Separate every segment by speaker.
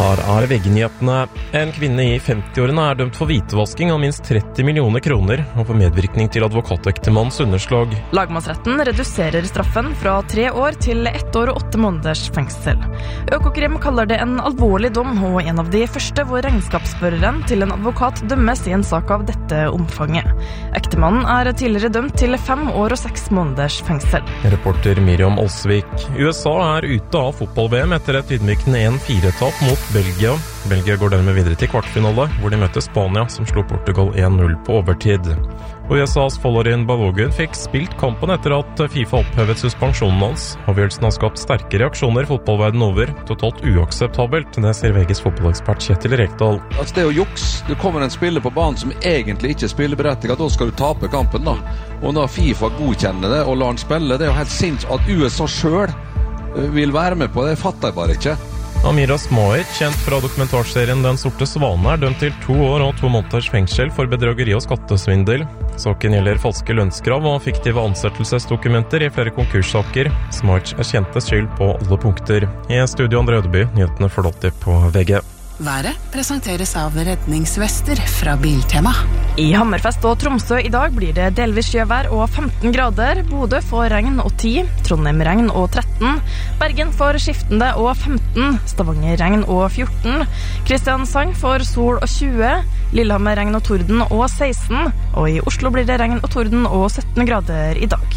Speaker 1: Her VG-nyhetene. En kvinne I 50-årene dømt for hvitevasking av minst 30 millioner kroner og for medvirkning til advokatektemannens underslag.
Speaker 2: Lagmannsretten reduserer straffen fra 3 år til 1 år og 8 måneders fengsel. Økokrim kaller det en alvorlig dom, og en av de første hvor regnskapsføreren til en advokat dømmes I en sak av dette omfanget. Ektemannen tidligere dømt til 5 år og 6 måneders fengsel.
Speaker 1: Reporter Miriam Olsvik. USA ute av fotball-VM etter et ydmykende 1-4-tap mot Belgia. Belgia går dermed videre til kvartfinale, hvor de møtte Spania, som slo Portugal 1-0 på overtid. Og USAs Folarin Balogun fikk spilt kampen etter at FIFA opphevet suspensjonen hans. Avgjørelsen har skapt sterke reaksjoner fotballverden over. Totalt uakseptabelt, det sier VGs fotballekspert Kjetil Rekdal.
Speaker 3: Altså, det jo juks. Det kommer en spiller på banen som egentlig ikke spiller berettiget, da skal du tape kampen da. Og når FIFA godkjenner det og lar han spille, det jo helt sinnssykt at USA selv vil være med på det, fatter jeg bare ikke.
Speaker 1: Amira Smahic, kjent fra dokumentarserien Den sorte svane, dømt til 2 år og 2 måneders fengsel for bedrageri og skattesvindel. Saken gjelder falske lønnskrav og fiktive ansettelsesdokumenter I flere konkurssaker. Smahic kjente skyld på alle punkter. I studio Andre Ødeby, nyhetene for alltid på VG.
Speaker 4: Været presenteres av redningsvester fra Biltema.
Speaker 2: I Hammerfest og Tromsø I dag blir det delvis sjøvær og 15 grader. Bodø får regn og 10, Trondheim regn og 13, Bergen får skiftende og 15, Stavanger regn og 14, Kristiansand får sol og 20, Lillehammer regn og torden og 16, og I Oslo blir det regn og torden og 17 grader I dag.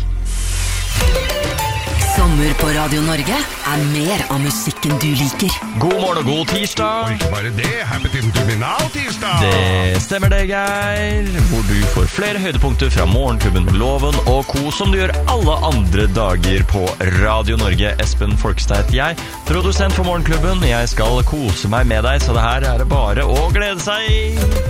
Speaker 4: Sommer på Radio Norge mer av musikken du liker.
Speaker 5: God morgen og god tirsdag.
Speaker 6: Og ikke bare det, happy to be now tirsdag.
Speaker 5: Det stemmer det, Geir. Hvor du får flere høydepunkter fra Morgenklubben Loven og Co, som du gjør alle andre dager på Radio Norge. Espen Folkestad heter jeg, produsent for Morgenklubben. Jeg skal kose meg med deg, så det her det bare å glede seg.